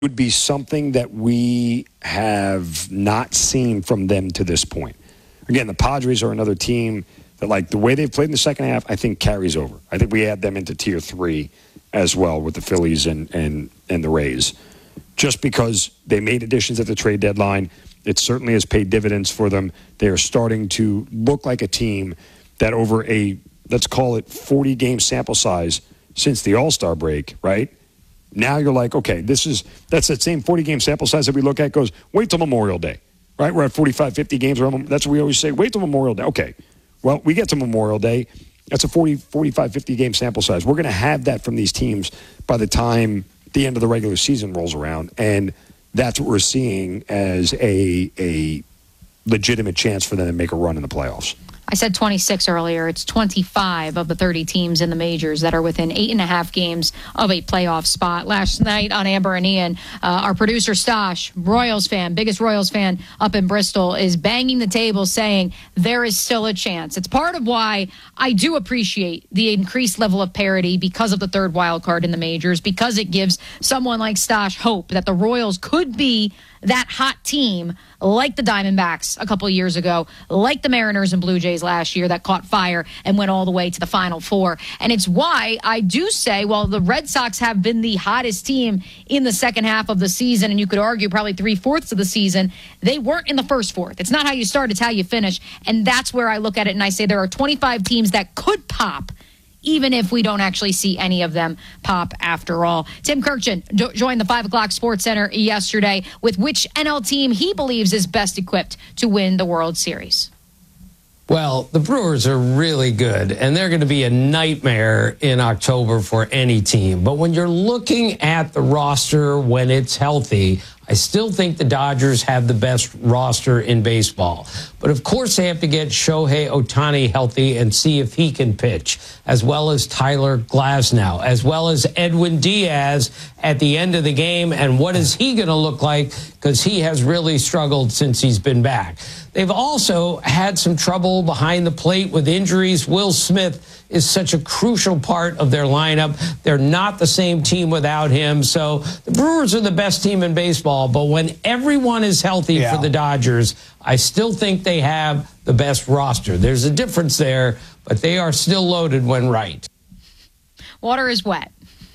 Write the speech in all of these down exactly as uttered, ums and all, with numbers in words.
would be something that we have not seen from them to this point. Again, the Padres are another team that, like, the way they've played in the second half, I think carries over. I think we add them into tier three as well with the Phillies and, and, and the Rays. Just because they made additions at the trade deadline, it certainly has paid dividends for them. They are starting to look like a team that over a, let's call it forty-game sample size since the All-Star break, right? Now you're like, okay, this is that's that same forty-game sample size that we look at goes, wait till Memorial Day, right? We're at forty-five, fifty games. That's what we always say, wait till Memorial Day. Okay, well, we get to Memorial Day. That's a forty, forty-five, fifty-game sample size. We're going to have that from these teams by the time the end of the regular season rolls around, and that's what we're seeing as a a legitimate chance for them to make a run in the playoffs. I said twenty-six earlier. It's twenty-five of the thirty teams in the majors that are within eight and a half games of a playoff spot. Last night on Amber and Ian, uh, our producer Stosh, Royals fan, biggest Royals fan up in Bristol, is banging the table saying there is still a chance. It's part of why I do appreciate the increased level of parity because of the third wild card in the majors, because it gives someone like Stosh hope that the Royals could be that hot team like the Diamondbacks a couple of years ago, like the Mariners and Blue Jays last year that caught fire and went all the way to the Final Four. And it's why I do say, while the Red Sox have been the hottest team in the second half of the season, and you could argue probably three-fourths of the season, they weren't in the first fourth. It's not how you start, it's how you finish. And that's where I look at it and I say there are twenty-five teams that could pop, even if we don't actually see any of them pop after all. Tim Kirkjian jo- joined the five o'clock Sports Center yesterday with which N L team he believes is best equipped to win the World Series. Well, the Brewers are really good, and they're going to be a nightmare in October for any team. But when you're looking at the roster when it's healthy, I still think the Dodgers have the best roster in baseball. But of course, they have to get Shohei Ohtani healthy and see if he can pitch, as well as Tyler Glasnow, as well as Edwin Diaz at the end of the game. And what is he going to look like? Because he has really struggled since he's been back. They've also had some trouble behind the plate with injuries. Will Smith is such a crucial part of their lineup. They're not the same team without him. So the Brewers are the best team in baseball. But when everyone is healthy yeah. for the Dodgers, I still think they have the best roster. There's a difference there, but they are still loaded when right. Water is wet.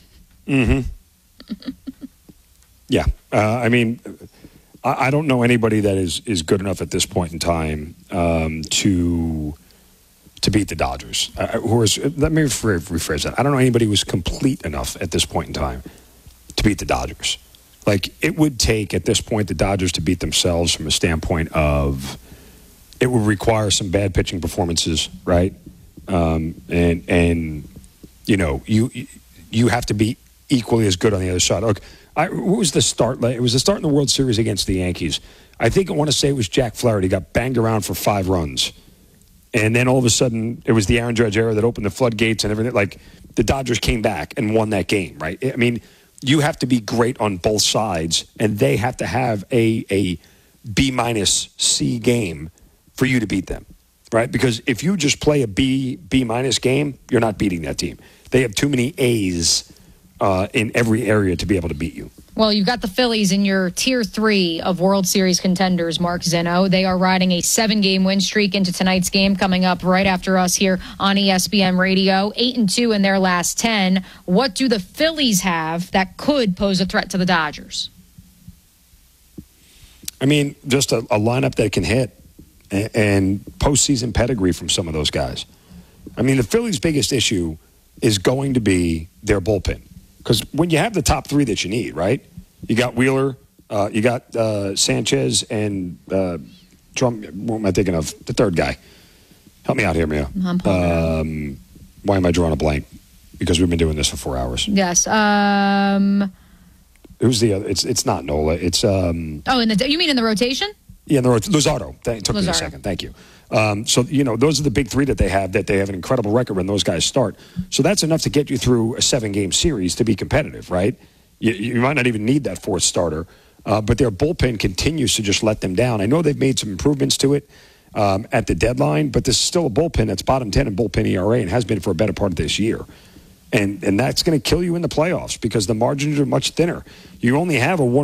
Mm-hmm. yeah. Uh, I mean, I, I don't know anybody that is, is good enough at this point in time um, to... to beat the Dodgers. Uh, who is, let me rephrase that. I don't know anybody who's complete enough at this point in time to beat the Dodgers. Like, it would take, at this point, the Dodgers to beat themselves from a standpoint of it would require some bad pitching performances, right? Um, and, and you know, you you have to be equally as good on the other side. Look, I, what was the start? It was the start in the World Series against the Yankees. I think I want to say it was Jack Flaherty got banged around for five runs. And then all of a sudden, it was the Aaron Judge era that opened the floodgates and everything. Like, the Dodgers came back and won that game, right? I mean, you have to be great on both sides, and they have to have a a B-minus C game for you to beat them, right? Because if you just play a B, B-minus game, you're not beating that team. They have too many A's uh, in every area to be able to beat you. Well, you've got the Phillies in your tier three of World Series contenders, Mark Zinno. They are riding a seven-game win streak into tonight's game coming up right after us here on E S P N Radio. Eight and two in their last ten. What do the Phillies have that could pose a threat to the Dodgers? I mean, just a, a lineup that can hit and, and postseason pedigree from some of those guys. I mean, the Phillies' biggest issue is going to be their bullpen. Because when you have the top three that you need, right? You got Wheeler, uh, you got uh, Sanchez, and uh, Trump. What am I thinking of? The third guy. Help me out here, Mia. Um, why am I drawing a blank? Because we've been doing this for four hours. Yes. Um, Who's the other? It's it's not Nola. It's um. Oh, in the you mean in the rotation? Yeah, in the rotation. Luzardo. It took Luzardo. me a second. Thank you. Um, so, you know, those are the big three that they have, that they have an incredible record when those guys start. So that's enough to get you through a seven-game series to be competitive, right? You, you might not even need that fourth starter, uh, but their bullpen continues to just let them down. I know they've made some improvements to it um, at the deadline, but this is still a bullpen that's bottom ten in bullpen E R A and has been for a better part of this year. And, and that's going to kill you in the playoffs because the margins are much thinner. You only have a one